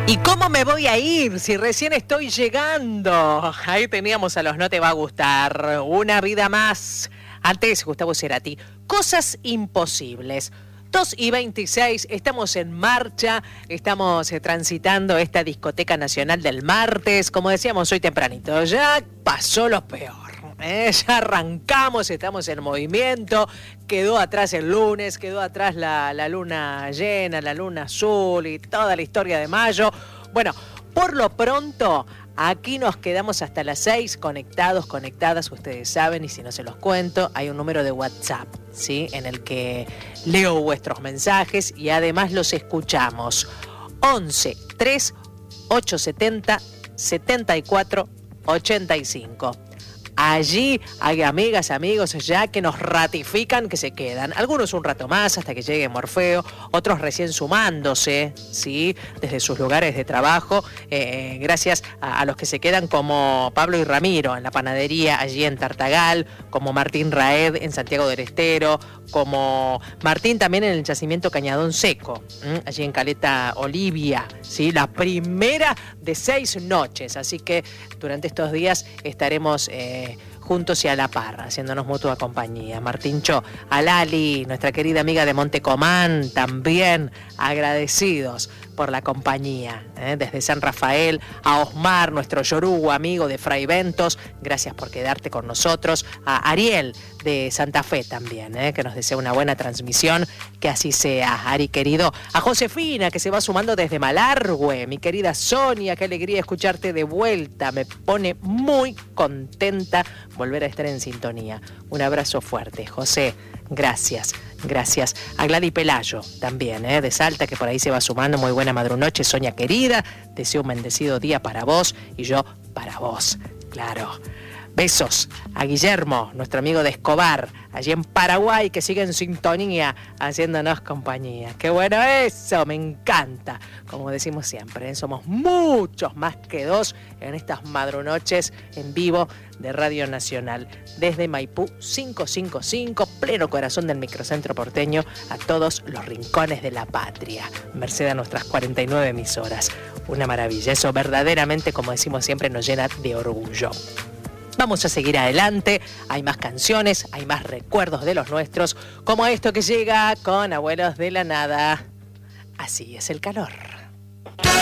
¿Y cómo me voy a ir si recién estoy llegando? Ahí teníamos a los No Te Va a Gustar. Una vida más. Antes, Gustavo Cerati. Cosas imposibles. 2:26, estamos en marcha, estamos transitando esta discoteca nacional del martes. Como decíamos hoy tempranito, ya pasó lo peor. Ya arrancamos, estamos en movimiento. Quedó atrás el lunes, quedó atrás la luna llena, la luna azul y toda la historia de mayo. Bueno, por lo pronto, aquí nos quedamos hasta las 6 conectados, conectadas, ustedes saben, y si no se los cuento, hay un número de WhatsApp, ¿sí? En el que leo vuestros mensajes y además los escuchamos. 11 3 870 74 85. Allí hay amigas, amigos ya que nos ratifican que se quedan. Algunos un rato más hasta que llegue Morfeo, otros recién sumándose, ¿sí? Desde sus lugares de trabajo. Gracias a los que se quedan, como Pablo y Ramiro en la panadería allí en Tartagal, como Martín Raed en Santiago del Estero, como Martín también en el yacimiento Cañadón Seco, allí en Caleta Olivia, ¿sí? La primera de 6 noches. Así que durante estos días estaremos juntos y a la par, haciéndonos mutua compañía. Martín Cho, a Lali, nuestra querida amiga de Montecomán, también agradecidos por la compañía, desde San Rafael, a Osmar, nuestro yorugo amigo de Fray Ventos, gracias por quedarte con nosotros, a Ariel de Santa Fe también, que nos desea una buena transmisión, que así sea, Ari querido, a Josefina, que se va sumando desde Malargüe, mi querida Sonia, qué alegría escucharte de vuelta, me pone muy contenta volver a estar en sintonía. Un abrazo fuerte, José, gracias. Gracias a Gladys Pelayo también, de Salta, que por ahí se va sumando. Muy buena madrunoche, Sonia querida. Deseo un bendecido día para vos y yo para vos, claro. Besos a Guillermo, nuestro amigo de Escobar, allí en Paraguay, que sigue en sintonía, haciéndonos compañía. ¡Qué bueno eso! Me encanta. Como decimos siempre, somos muchos más que dos en estas madrunoches en vivo de Radio Nacional. Desde Maipú 555, pleno corazón del microcentro porteño, a todos los rincones de la patria. Merced a nuestras 49 emisoras. Una maravilla. Eso verdaderamente, como decimos siempre, nos llena de orgullo. Vamos a seguir adelante, hay más canciones, hay más recuerdos de los nuestros, como esto que llega con Abuelos de la Nada. Así es el calor.